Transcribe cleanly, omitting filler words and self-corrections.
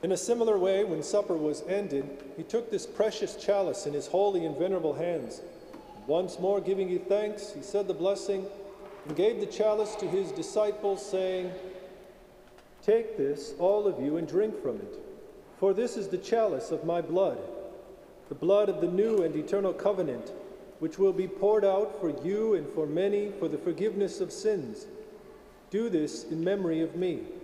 In a similar way, when supper was ended, he took this precious chalice in his holy and venerable hands. Once more giving you thanks, he said the blessing and gave the chalice to his disciples, saying, "Take this, all of you, and drink from it, for this is the chalice of my blood, the blood of the new and eternal covenant, which will be poured out for you and for many for the forgiveness of sins. Do this in memory of me."